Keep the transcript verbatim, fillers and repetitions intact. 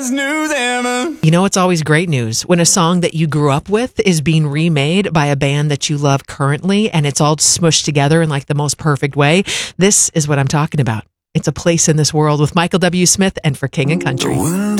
best news ever. You know, it's always great news when a song that you grew up with is being remade by a band that you love currently, and it's all smushed together in like the most perfect way. This is what I'm talking about. It's A Place in This World with Michael W. Smith and For King and Country.